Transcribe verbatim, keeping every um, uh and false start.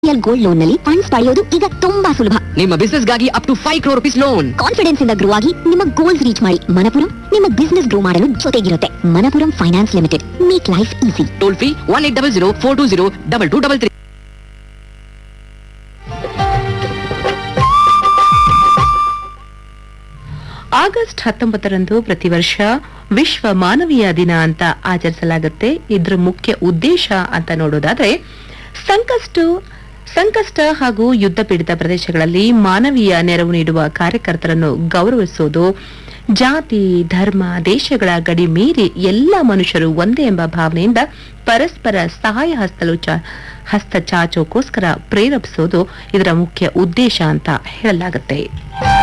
Gold loan ನಲ್ಲಿ funds ಪಡೆಯೋದು ಈಗ ತುಂಬಾ ಸುಲಭ. ನಿಮ್ಮ ಬಿಸ್ನೆಸ್ ಗಾಗಿ up to five crore rupees loan. Confidence ಇಂದ ಗ್ರೋ ಆಗಿ ನಿಮ್ಮ ಗೋಲ್ಸ್ ರೀಚ್ ಮಾಡಿ. ಮನಪುರಂ ನಿಮ್ಮ ಬಿಸ್ನೆಸ್ ಗ್ರೋ ಮಾಡಲು ಜೊತೆಗಿರುತ್ತೆ. Manappuram finance limited, make life easy. Toll free one eight double zero four two zero double two double three. August ಹತ್ತೊಂಬತ್ತರಂದು ಪ್ರತಿ ವರ್ಷ ವಿಶ್ವ ಮಾನವೀಯ ದಿನ ಅಂತ ಆಚರಿಸಲಾಗುತ್ತೆ. ಇದರ ಮುಖ್ಯ ಉದ್ದೇಶ ಅಂತ ನೋಡೋದಾದ್ರೆ ಸಂಕಷ್ಟ ಸಂಕಷ್ಟ ಹಾಗೂ ಯುದ್ಧ ಪೀಡಿತ ಪ್ರದೇಶಗಳಲ್ಲಿ ಮಾನವೀಯ ನೆರವು ನೀಡುವ ಕಾರ್ಯಕರ್ತರನ್ನು ಗೌರವಿಸುವುದು, ಜಾತಿ, ಧರ್ಮ, ದೇಶಗಳ ಗಡಿ ಮೀರಿ ಎಲ್ಲ ಮನುಷ್ಯರು ಒಂದೇ ಎಂಬ ಭಾವನೆಯಿಂದ ಪರಸ್ಪರ ಸಹಾಯ ಹಸ್ತಲು ಹಸ್ತ ಚಾಚೋಕೋಸ್ಕರ ಪ್ರೇರೇಪಿಸೋದು ಇದರ ಮುಖ್ಯ ಉದ್ದೇಶ ಅಂತ ಹೇಳಲಾಗುತ್ತೆ.